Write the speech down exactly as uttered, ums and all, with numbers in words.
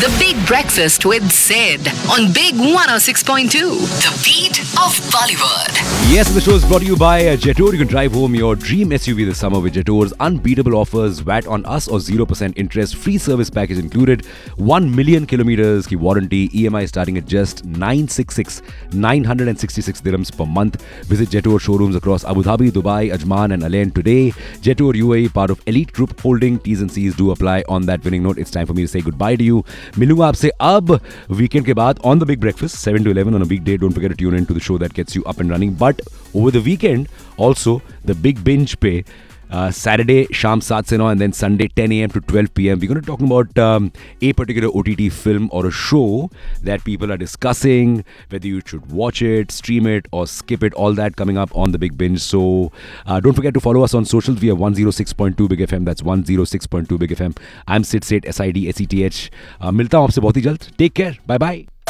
The Big Breakfast with Sid on Big one oh six point two. The beat of Bollywood. Yes, the show is brought to you by uh, Jetour. You can drive home your dream S U V this summer with Jetour's unbeatable offers, V A T on us or zero percent interest, free service package included, one million kilometers की warranty, E M I starting at just nine sixty-six, nine hundred sixty-six dirhams per month. Visit Jetour showrooms across Abu Dhabi, Dubai, Ajman and Alain today. Jetour U A E, part of Elite Group Holding. T's and C's do apply. On that winning note, it's time for me to say goodbye to you. मिलूंगा आपसे अब weekend के बाद on the Big Breakfast, seven to eleven on a weekday. Don't forget to tune in to the show that gets you up and running. But over the weekend, also the Big Binge पे uh, Saturday शाम सात से नौ and then Sunday ten a.m. to twelve p.m. We're going to talk about um, a particular O T T film or a show that people are discussing, whether you should watch it, stream it or skip it. All that coming up on the Big Binge. So uh, don't forget to follow us on socials. We are one oh six point two Big F M. That's one oh six point two Big F M. I'm Sid Seth, S I D S E T H. Uh, मिलता हूँ आपसे बहुत ही जल्द. Take care. Bye bye.